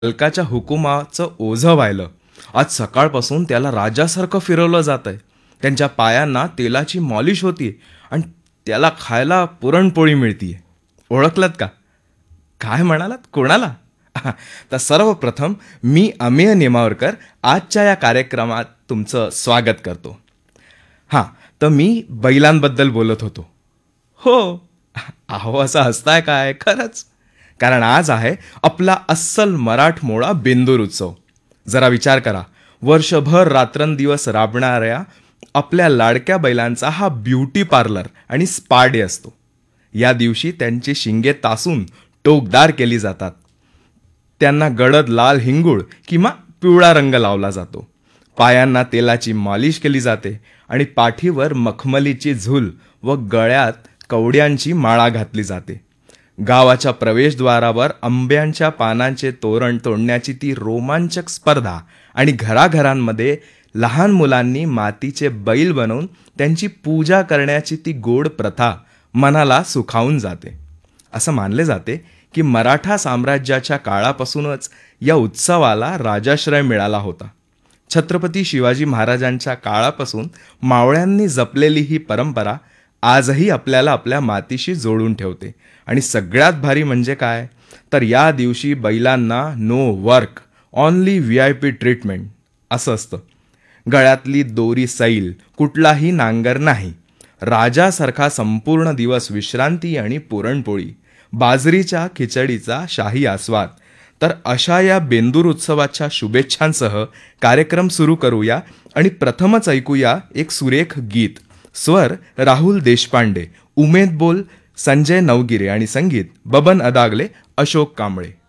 मालकाच्या हुकुमाचं ओझं व्हायलं. आज सकाळपासून त्याला राजासारखं फिरवलं जात आहे. त्यांच्या पायांना तेलाची मॉलिश होतीये आणि त्याला खायला पुरणपोळी मिळतीये. ओळखलत का? काय म्हणालात? कोणाला? तर सर्वप्रथम मी अमेय नेमावरकर आजच्या या कार्यक्रमात तुमचं स्वागत करतो. हां, तर मी बैलांबद्दल बोलत होतो. हो. अहो, असं हसताय काय? खरंच. कारण आज आहे आपला अस्सल मराठमोळा बेंदूर उत्सव. जरा विचार करा, वर्षभर रात्रंदिवस राबणाऱ्या आपल्या लाडक्या बैलांचा हा ब्युटी पार्लर आणि स्पा डे असतो. या दिवशी त्यांची शिंगे तासून टोकदार केली जातात. त्यांना गडद लाल हिंगूळ किंवा पिवळा रंग लावला जातो. पायांना तेलाची मालिश केली जाते आणि पाठीवर मखमलीची झूल व गळ्यात कवड्यांची माळा घातली जाते. गावाच्या प्रवेशद्वारावर आंब्यांच्या पानांचे तोरण तोडण्याची ती रोमांचक स्पर्धा आणि घराघरांमध्ये लहान मुलांनी मातीचे बैल बनवून त्यांची पूजा करण्याची ती गोड प्रथा मनाला सुखावून जाते. असं मानले जाते की मराठा साम्राज्याच्या काळापासूनच या उत्सवाला राजाश्रय मिळाला होता. छत्रपती शिवाजी महाराजांच्या काळापासून मावळ्यांनी जपलेली ही परंपरा आजही आपल्याला आपल्या मातीशी जोडून ठेवते. आणि सगळ्यात भारी म्हणजे काय, तर या दिवशी बैलांना no work only VIP treatment असं असतं. गळ्यातली दोरी सैल, कुठलाही नांगर नाही. राजासारखा संपूर्ण दिवस विश्रांती आणि पुरणपोळी, बाजरीच्या खिचडीचा शाही आस्वाद. तर अशा या बेंदूर उत्सवाच्या शुभेच्छांसह कार्यक्रम सुरू करूया आणि प्रथमच ऐकूया एक सुरेख गीत. स्वर राहुल देशपांडे, उमेद बोल संजय नवगिरे आणि संगीत बबन अदागले, अशोक कांबळे.